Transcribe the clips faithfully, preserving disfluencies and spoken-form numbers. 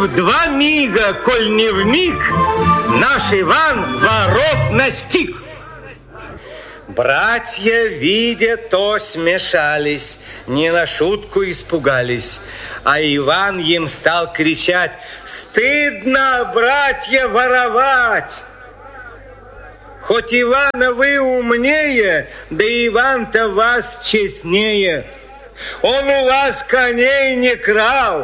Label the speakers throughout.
Speaker 1: в два мига, коль не в миг, наш Иван воров настиг. Братья, видя то, смешались, не на шутку испугались. А Иван им стал кричать: «Стыдно, братья, воровать! Хоть Ивана вы умнее, да Иван-то вас честнее. Он у вас коней не крал».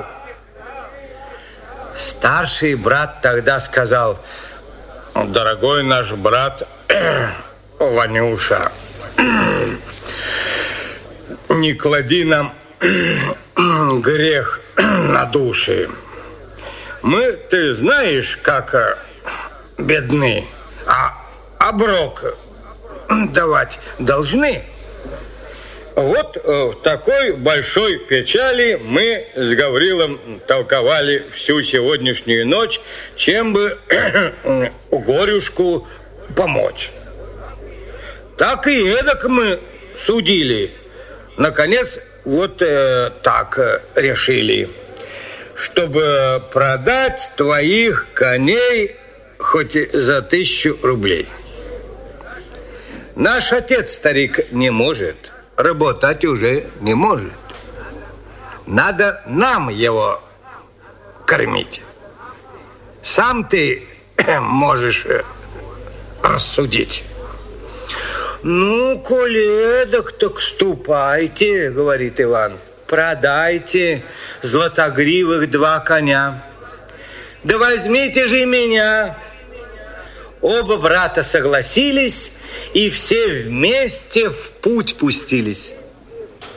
Speaker 1: Старший брат тогда сказал: «Дорогой наш брат Ванюша, не клади нам грех на души. Мы, ты знаешь, как бедны, а оброк давать должны. Вот в такой большой печали мы с Гаврилом толковали всю сегодняшнюю ночь, чем бы горюшку помочь. Так и эдак мы судили. Наконец, вот э, так э, решили, чтобы продать твоих коней хоть и за тысячу рублей. Наш отец, старик, не может, работать уже не может. Надо нам его кормить. Сам ты можешь рассудить». «Ну, коли эдак, так ступайте, — говорит Иван, — продайте златогривых два коня. Да возьмите же меня». Оба брата согласились, и все вместе в путь пустились.